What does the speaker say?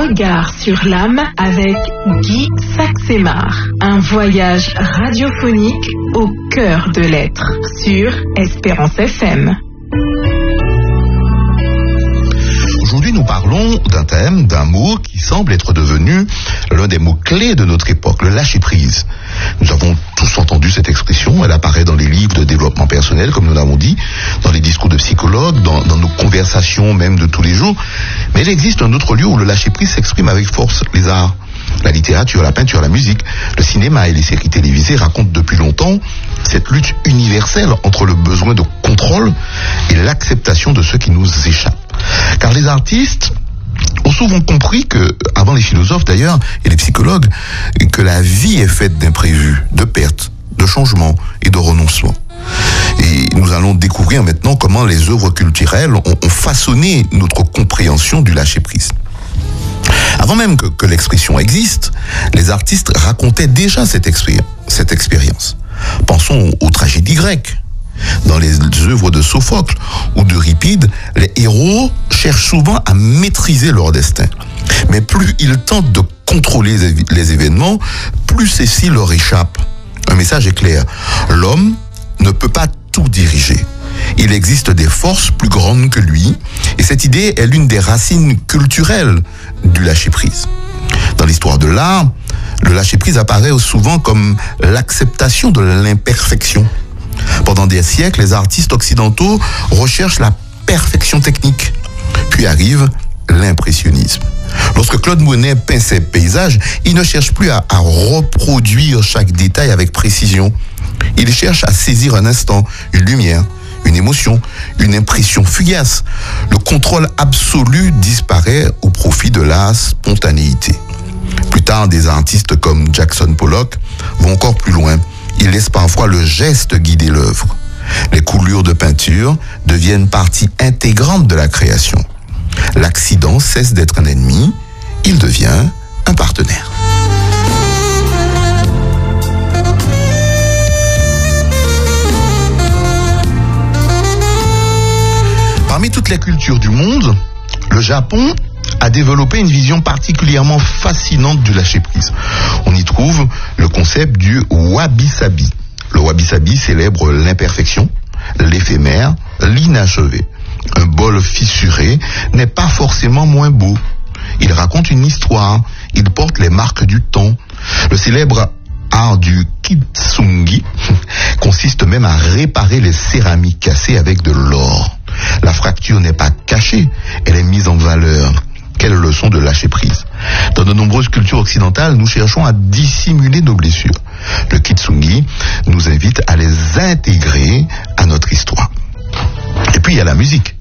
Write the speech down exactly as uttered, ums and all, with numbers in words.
Regard sur l'âme avec Guy Saxemar. Un voyage radiophonique au cœur de l'être sur Espérance F M. Aujourd'hui, nous parlons d'un thème, d'un mot qui semble être devenu l'un des mots clés de notre époque, le lâcher-prise. Nous avons tous entendu cette expression, elle apparaît dans les livres de développement personnel, comme nous l'avons dit, dans les discours de psychologues, dans, dans nos conversations même de tous les jours. Mais il existe un autre lieu où le lâcher-prise s'exprime avec force, les arts. La littérature, la peinture, la musique, le cinéma et les séries télévisées racontent depuis longtemps cette lutte universelle entre le besoin de contrôle et l'acceptation de ce qui nous échappe. Car les artistes ont souvent compris que, avant les philosophes d'ailleurs, et les psychologues, que la vie est faite d'imprévus, de pertes, de changements et de renoncements. Et nous allons découvrir maintenant comment les œuvres culturelles ont, ont façonné notre compréhension du lâcher-prise. Avant même que, que l'expression existe, les artistes racontaient déjà cette, expéri- cette expérience. Pensons aux tragédies grecques. Dans les œuvres de Sophocle ou d'Euripide, les héros cherchent souvent à maîtriser leur destin. Mais plus ils tentent de contrôler les événements, plus ceci leur échappe. Un message est clair. L'homme ne peut pas tout diriger. Il existe des forces plus grandes que lui, et cette idée est l'une des racines culturelles du lâcher-prise. Dans l'histoire de l'art, le lâcher-prise apparaît souvent comme l'acceptation de l'imperfection. Pendant des siècles, les artistes occidentaux recherchent la perfection technique. Puis arrive l'impressionnisme. Lorsque Claude Monet peint ses paysages, il ne cherche plus à, à reproduire chaque détail avec précision. Il cherche à saisir un instant, une lumière, une émotion, une impression fugace. Le contrôle absolu disparaît au profit de la spontanéité. Plus tard, des artistes comme Jackson Pollock vont encore plus loin. Ils laissent parfois le geste guider l'œuvre. Les coulures de peinture deviennent partie intégrante de la création. L'accident cesse d'être un ennemi, il devient un partenaire. Parmi toutes les cultures du monde, le Japon a développé une vision particulièrement fascinante du lâcher-prise. On y trouve le concept du wabi-sabi. Le wabi-sabi célèbre l'imperfection, l'éphémère, l'inachevé. Un bol fissuré n'est pas forcément moins beau. Il raconte une histoire, il porte les marques du temps. Le célèbre art du kitsungi consiste même à réparer les céramiques cassées avec de l'or. La fracture n'est pas cachée, elle est mise en valeur. Quelle leçon de lâcher prise. Dans de nombreuses cultures occidentales, nous cherchons à dissimuler nos blessures. Le kitsungi nous invite à les intégrer à notre histoire. Et puis il y a la musique.